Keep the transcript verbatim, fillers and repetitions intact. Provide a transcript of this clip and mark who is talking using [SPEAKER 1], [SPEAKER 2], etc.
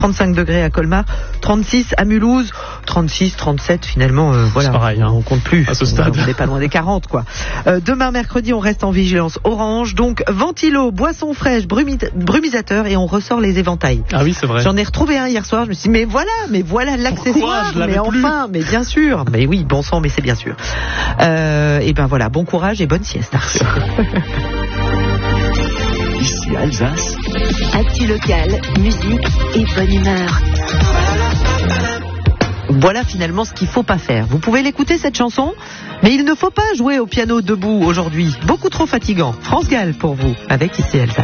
[SPEAKER 1] trente-cinq degrés à Colmar, trente-six à Mulhouse, trente-six, trente-sept finalement, euh, voilà,
[SPEAKER 2] pareil, hein.
[SPEAKER 1] on compte plus,
[SPEAKER 2] à ce stade.
[SPEAKER 1] on n'est pas loin des quarante quoi. Euh, demain mercredi on reste en vigilance orange, donc ventilo, boisson fraîche, brumi- brumisateur et on ressort les éventails.
[SPEAKER 2] Ah oui, c'est vrai.
[SPEAKER 1] J'en ai retrouvé un hier soir, je me suis dit mais voilà, mais voilà l'accessoire,
[SPEAKER 2] Pourquoi je l'avais
[SPEAKER 1] mais
[SPEAKER 2] plus
[SPEAKER 1] enfin, mais bien sûr, mais oui, bon sang, mais c'est bien sûr. Euh, et ben voilà, bon courage et bonne sieste Arthur.
[SPEAKER 3] Ici Alsace.
[SPEAKER 4] Actu locale, musique et bonne humeur.
[SPEAKER 1] Voilà finalement ce qu'il faut pas faire. Vous pouvez l'écouter cette chanson, mais il ne faut pas jouer au piano debout aujourd'hui. Beaucoup trop fatigant. France Gall pour vous, avec Ici Alsace.